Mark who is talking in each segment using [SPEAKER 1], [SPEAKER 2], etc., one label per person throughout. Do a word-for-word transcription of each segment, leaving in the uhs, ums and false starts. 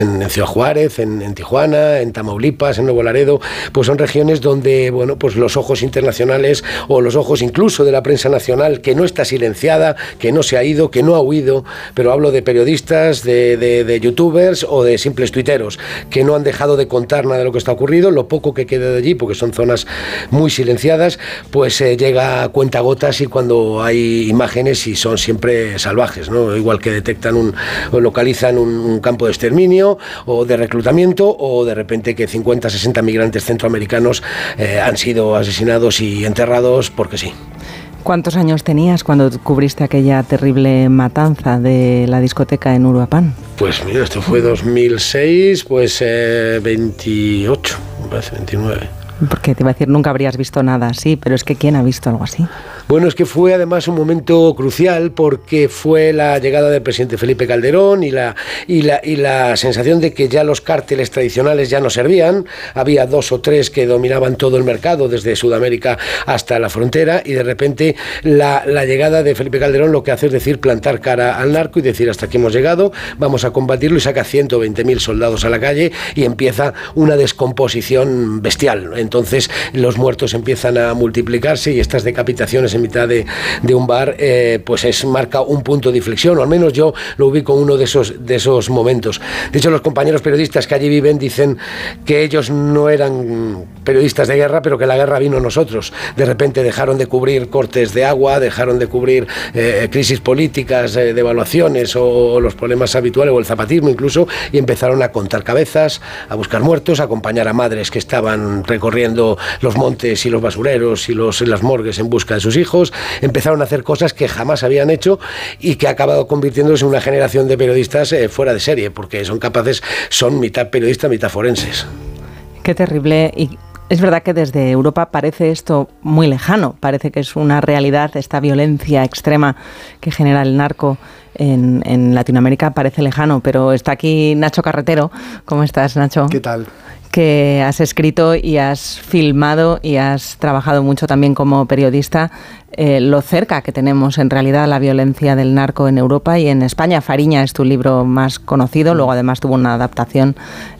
[SPEAKER 1] en Ciudad Juárez, en, en Tijuana, en Tamaulipas, en Nuevo Laredo, pues son regiones donde, bueno, pues los ojos internacionales o los ojos incluso de la prensa nacional, que no está silenciada, que no se ha ido, que no ha huido, pero hablo de periodistas, de, de, de youtubers o de simples tuiteros, que no han dejado de contar nada de lo que está ocurrido, lo poco que queda de allí, porque son zonas muy silenciadas, pues eh, llega a cuentagotas y cuando hay imágenes y son siempre salvajes, ¿no? Igual que detectan un, o localizan un, un campo de exterminio o de reclutamiento, o de repente que cincuenta, sesenta migrantes centroamericanos eh, han sido asesinados y enterrados porque sí.
[SPEAKER 2] ¿Cuántos años tenías cuando cubriste aquella terrible matanza de la discoteca en Uruapan?
[SPEAKER 1] Pues mira, esto fue dos mil seis, pues eh, veintiocho, me parece, veintinueve.
[SPEAKER 2] Porque te iba a decir, nunca habrías visto nada así, pero es que ¿quién ha visto algo así?
[SPEAKER 1] Bueno, es que fue además un momento crucial porque fue la llegada del presidente Felipe Calderón y la, y la, y la sensación de que ya los cárteles tradicionales ya no servían. Había dos o tres que dominaban todo el mercado desde Sudamérica hasta la frontera, y de repente la, la llegada de Felipe Calderón lo que hace es decir, plantar cara al narco y decir hasta aquí hemos llegado, vamos a combatirlo, y saca ciento veinte mil soldados a la calle y empieza una descomposición bestial. Entonces los muertos empiezan a multiplicarse y estas decapitaciones en mitad de, de un bar eh, pues es marca un punto de inflexión, o al menos yo lo ubico en uno de esos, de esos momentos. De hecho, los compañeros periodistas que allí viven dicen que ellos no eran periodistas de guerra, pero que la guerra vino a nosotros. De repente dejaron de cubrir cortes de agua, dejaron de cubrir eh, crisis políticas, eh, devaluaciones o, o los problemas habituales, o el zapatismo incluso, y empezaron a contar cabezas, a buscar muertos, a acompañar a madres que estaban recorriendo los montes y los basureros y los, las morgues en busca de sus hijos. Empezaron a hacer cosas que jamás habían hecho y que ha acabado convirtiéndose en una generación de periodistas eh, fuera de serie, porque son capaces, son mitad periodistas, mitad forenses.
[SPEAKER 2] Qué terrible. Y es verdad que desde Europa parece esto muy lejano, parece que es una realidad, esta violencia extrema que genera el narco en, en Latinoamérica parece lejano, pero está aquí Nacho Carretero. ¿Cómo estás, Nacho?
[SPEAKER 3] ¿Qué tal?
[SPEAKER 2] Que has escrito y has filmado y has trabajado mucho también como periodista, eh, lo cerca que tenemos en realidad la violencia del narco en Europa y en España. Fariña es tu libro más conocido, luego además tuvo una adaptación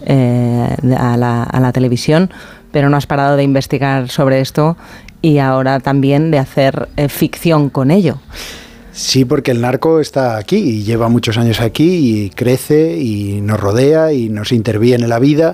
[SPEAKER 2] eh, a, la, a la televisión, pero no has parado de investigar sobre esto y ahora también de hacer eh, ficción con ello.
[SPEAKER 3] Sí, porque el narco está aquí y lleva muchos años aquí y crece y nos rodea y nos interviene en la vida.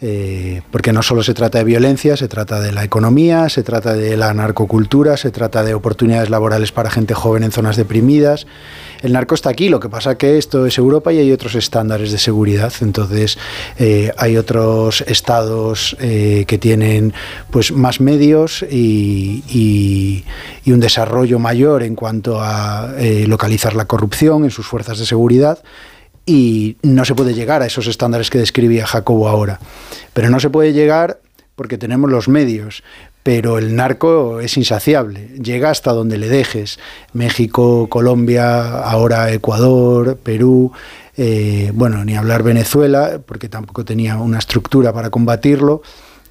[SPEAKER 3] Eh, porque no solo se trata de violencia, se trata de la economía, se trata de la narcocultura, se trata de oportunidades laborales para gente joven en zonas deprimidas. El narco está aquí, lo que pasa que esto es Europa y hay otros estándares de seguridad, entonces eh, hay otros estados eh, que tienen pues más medios y, y, y un desarrollo mayor en cuanto a eh, localizar la corrupción en sus fuerzas de seguridad. Y no se puede llegar a esos estándares que describía Jacobo ahora. Pero no se puede llegar porque tenemos los medios. Pero el narco es insaciable, llega hasta donde le dejes. México, Colombia, ahora Ecuador, Perú, eh, bueno, ni hablar Venezuela, porque tampoco tenía una estructura para combatirlo.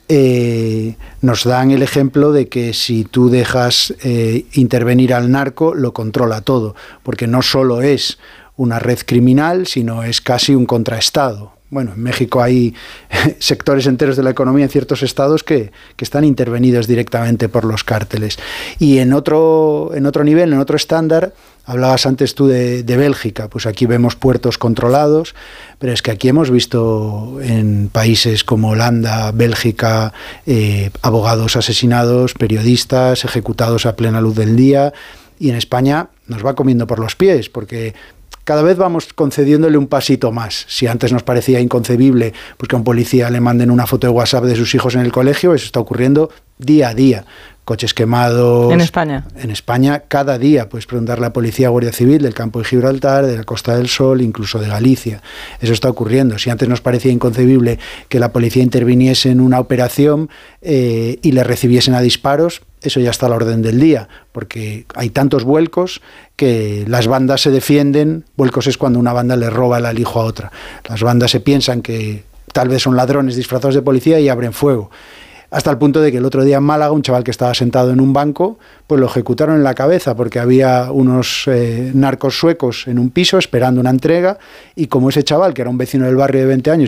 [SPEAKER 3] Eh, nos dan el ejemplo de que si tú dejas eh, intervenir al narco, lo controla todo, porque no solo es una red criminal, sino es casi un contraestado. Bueno, en México hay sectores enteros de la economía en ciertos estados que, que están intervenidos directamente por los cárteles. Y en otro, en otro nivel, en otro estándar, hablabas antes tú de, de Bélgica, pues aquí vemos puertos controlados, pero es que aquí hemos visto en países como Holanda, Bélgica, eh, abogados asesinados, periodistas ejecutados a plena luz del día, y en España nos va comiendo por los pies, porque cada vez vamos concediéndole un pasito más. Si antes nos parecía inconcebible pues que a un policía le manden una foto de WhatsApp de sus hijos en el colegio, eso está ocurriendo día a día. Coches quemados.
[SPEAKER 2] ¿En España?
[SPEAKER 3] En España, cada día. Puedes preguntarle a la Policía Guardia Civil del Campo de Gibraltar, de la Costa del Sol, incluso de Galicia. Eso está ocurriendo. Si antes nos parecía inconcebible que la policía interviniese en una operación eh, y le recibiesen a disparos, eso ya está a la orden del día, porque hay tantos vuelcos que las bandas se defienden. Vuelcos es cuando una banda le roba el alijo a otra. Las bandas se piensan que tal vez son ladrones disfrazados de policía y abren fuego. hasta el punto de que el otro día en Málaga un chaval que estaba sentado en un banco, pues lo ejecutaron en la cabeza porque había unos eh, narcos suecos en un piso esperando una entrega, y como ese chaval, que era un vecino del barrio de veinte años,